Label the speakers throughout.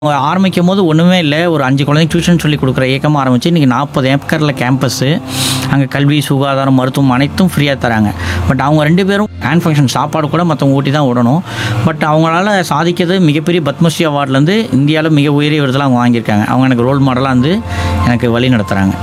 Speaker 1: ஆரம்பிக்கும்போது ஒன்றுமே இல்லை. ஒரு 5 குழந்தைக்கு டியூஷன் சொல்லிக் கொடுக்குற இயக்கமாக ஆரம்பிச்சு இன்றைக்கி 40 ஏக்கரில் கேம்பஸ்ஸு. அங்கே கல்வி, சுகாதாரம், மருத்துவம் அனைத்தும் ஃப்ரீயாக தராங்க. பட் அவங்க 2 பேரும் ஹேண்ட் ஃபங்க்ஷன் சாப்பாடு கூட மற்றவங்க ஊட்டி தான் விடணும். பட் அவங்களால சாதிக்கிறது மிகப்பெரிய பத்மஸ்ரீ அவார்ட்லேருந்து இந்தியாவில் மிக உயரிய விருதெல்லாம் அவங்க வாங்கியிருக்காங்க. அவங்க எனக்கு ரோல் மாடலாக வந்து எனக்கு வழி நடத்துகிறாங்க.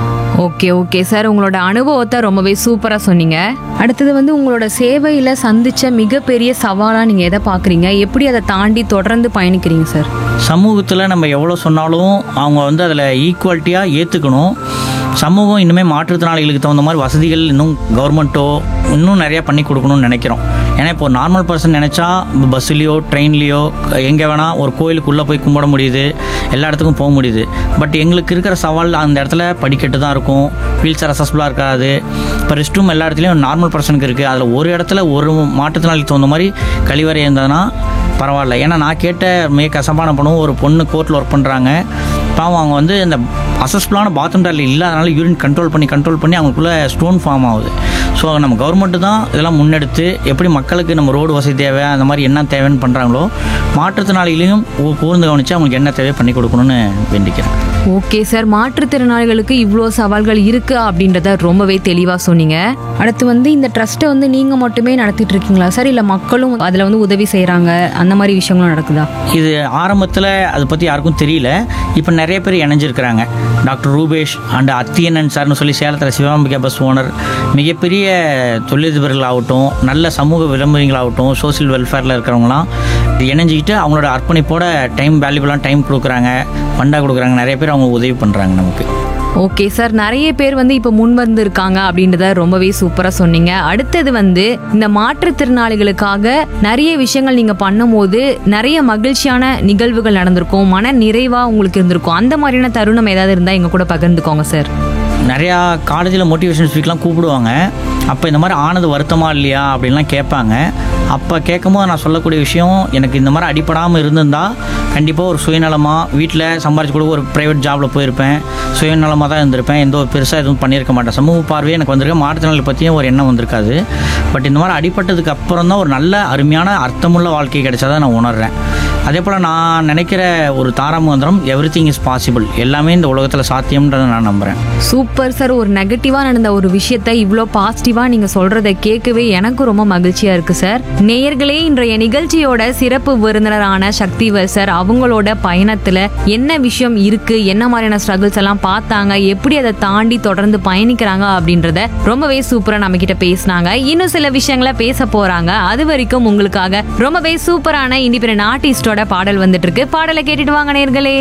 Speaker 2: ஓகே சார், உங்களோட அனுபவத்தை ரொம்பவே சூப்பராக சொன்னீங்க. அடுத்தது உங்களோட சேவையில் சந்திச்ச மிகப்பெரிய சவாலாக நீங்கள் எதை பார்க்குறீங்க? எப்படி அதை தாண்டி தொடர்ந்து பயணிக்கிறீங்க சார்?
Speaker 1: சமூகத்தில் நம்ம எவ்வளோ சொன்னாலும் அவங்க வந்து அதில் ஈக்குவாலிட்டியாக ஏற்றுக்கணும். சமூகம் இன்னுமே மாற்றுத்திறனாளிகளுக்கு தகுந்த மாதிரி வசதிகள் இன்னும் கவர்மெண்ட்டோ இன்னும் நிறையா பண்ணி கொடுக்கணும்னு நினைக்கிறோம். ஏன்னா இப்போ நார்மல் பர்சன் நினச்சா பஸ்ஸுலேயோ ட்ரெயின்லேயோ எங்கே வேணால் ஒரு கோயிலுக்குள்ளே போய் கும்பிட முடியுது, எல்லா இடத்துக்கும் போக முடியுது. பட் எங்களுக்கு இருக்கிற சவால் அந்த இடத்துல படிக்கட்டு தான் இருக்கும், வீல் சேர் அசஸ்பிளாக இருக்காது. இப்போ ரெஸ்ட் ரூம் எல்லா இடத்துலையும் நார்மல் பர்சனுக்கு இருக்குது. அதில் ஒரு இடத்துல ஒரு மாற்றுத்திறனாளிக்கு தகுந்த மாதிரி கழிவறை இருந்ததுன்னா பரவாயில்ல. ஏன்னா நான் கேட்ட மிக கசப்பான பணம், ஒரு பொண்ணு கோர்ட்டில் ஒர்க் பண்ணுறாங்க. பாவம் அவங்க வந்து இந்த அசஸ்பிளான பாத்ரூம் டாய்லெட் இல்லாதனால யூரின் கண்ட்ரோல் பண்ணி அவங்களுக்குள்ள ஸ்டோன் ஃபார்ம் ஆகுது. ஸோ நம்ம கவர்மெண்ட்டு தான் இதெல்லாம் முன்னெடுத்து எப்படி மக்களுக்கு நம்ம ரோடு வசதி தேவை, அந்த மாதிரி என்ன தேவைன்னு பண்ணுறாங்களோ மாற்றுத்திறனாளிகளையும் கூர்ந்து கவனித்து அவங்களுக்கு என்ன தேவை பண்ணி கொடுக்கணும்னு வேண்டிக்கிறேன்.
Speaker 2: ஓகே சார், மாற்றுத்திறனாளிகளுக்கு இவ்வளோ சவால்கள் இருக்குது அப்படின்றத ரொம்பவே தெளிவாக சொன்னீங்க. அடுத்து இந்த ட்ரஸ்ட்டை நீங்கள் மட்டுமே நடத்திட்டு இருக்கீங்களா சார், இல்லை மக்களும் அதில் உதவி செய்கிறாங்க, அந்த மாதிரி விஷயங்களும் நடக்குதா?
Speaker 1: இது ஆரம்பத்தில் அதை பற்றி யாருக்கும் தெரியல. இப்போ நிறைய பேர் இணைஞ்சிருக்கிறாங்க. டாக்டர் ரூபேஷ் அண்ட் அத்தியனன் சார்னு சொல்லி சேலத்தில் சிவாம்பிகா பஸ் ஓனர், மிகப்பெரிய தொழிலதிபர்களாகட்டும், நல்ல சமூக விளம்பரங்களாகட்டும், சோசியல் வெல்ஃபேரில் இருக்கிறவங்களாம் இணைஞ்சிக்கிட்டு அவங்களோட அர்ப்பணிப்போட வேல்யூபிளான டைம் கொடுக்குறாங்க, ஃபண்டாக கொடுக்குறாங்க. நிறைய பேர் அவங்க உதவி பண்ணுறாங்க நமக்கு.
Speaker 2: ஓகே சார், நிறைய பேர் இப்போ முன் இருக்காங்க அப்படின்றத ரொம்பவே சூப்பராக சொன்னீங்க. அடுத்தது இந்த மாற்றுத்திறனாளிகளுக்காக நிறைய விஷயங்கள் நீங்கள் பண்ணும்போது நிறைய மகிழ்ச்சியான நிகழ்வுகள் நடந்திருக்கும், மன நிறைவாக உங்களுக்கு இருந்திருக்கும். அந்த மாதிரியான தருணம் ஏதாவது இருந்தால் எங்கள் கூட பகிர்ந்துக்கோங்க சார்.
Speaker 1: நிறையா காலேஜில் மோட்டிவேஷன் ஸ்பீக்லாம் கூப்பிடுவாங்க. அப்போ இந்த மாதிரி ஆனது வருத்தமா இல்லையா அப்படின்லாம் கேட்பாங்க. அப்போ கேட்கும்போது நான் சொல்லக்கூடிய விஷயம், எனக்கு இந்த மாதிரி அடிப்படாமல் இருந்திருந்தால் கண்டிப்பாக ஒரு சுயநலமாக வீட்டில் சம்பாரிச்சு கூட ஒரு ப்ரைவேட் ஜாபில் போயிருப்பேன், சுயநலமாக தான் இருந்திருப்பேன், எந்த ஒரு பெருசாக எதுவும் பண்ணியிருக்க மாட்டேன். சமூக பார்வையே எனக்கு வந்திருக்க, மாற்றுத்திறனாளி பற்றியும் ஒரு எண்ணம் வந்திருக்காது. பட் இந்த மாதிரி அடிப்பட்டதுக்கு அப்புறம் தான் ஒரு நல்ல அருமையான அர்த்தமுள்ள வாழ்க்கை கிடைச்சதை நான் உணர்றேன். அதே போல் நான் நினைக்கிற ஒரு தாரமந்திரம், எவ்ரிதிங் இஸ் பாசிபிள், எல்லாமே இந்த உலகத்தில் சாத்தியம்ன்றதை நான் நம்புகிறேன்.
Speaker 2: சூப்பர் சார், ஒரு நெகட்டிவாக நடந்த ஒரு விஷயத்தை இவ்வளோ பாசிட்டிவாக நீங்கள் சொல்கிறத கேட்கவே எனக்கு ரொம்ப மகிழ்ச்சியாக இருக்குது சார். நேயர்களே, இன்றைய நிகழ்ச்சியோட சிறப்பு விருந்தினரான சக்திவேல் சார் அவங்களோட பயணத்தில் என்ன விஷயம் இருக்குது, என்ன மாதிரியான ஸ்ட்ரகிள்ஸ் எல்லாம் பார்த்தாங்க, எப்படி அதை தாண்டி தொடர்ந்து பயணிக்கிறாங்க அப்படின்றத ரொம்பவே சூப்பராக நம்மக்கிட்ட பேசினாங்க. இன்னும் சில விஷயங்களை பேச போகிறாங்க. அது வரைக்கும் உங்களுக்காக ரொம்பவே சூப்பரான இண்டிபெண்டன்ட் ஆர்டிஸ்டோட பாடல் வந்துட்டு இருக்கு. பாடலை கேட்டுட்டு வாங்க நேயர்களே.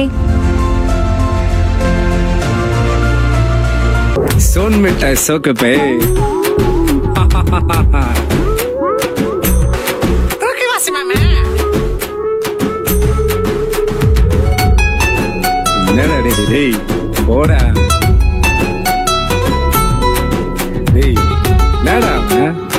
Speaker 3: सोन मिठाई सोक पे போடா டேய் என்னடா